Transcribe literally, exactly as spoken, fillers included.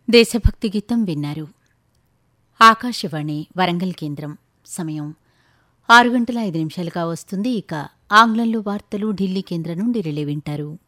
దేశభక్తి గీతం విన్నారు. ఆకాశవాణి వరంగల్ కేంద్రం. సమయం ఆరు గంటల ఐదు నిమిషాలుగా వస్తుంది. ఇక ఆంగ్లంలో వార్తలు ఢిల్లీ కేంద్రం నుండి రిలే వింటారు.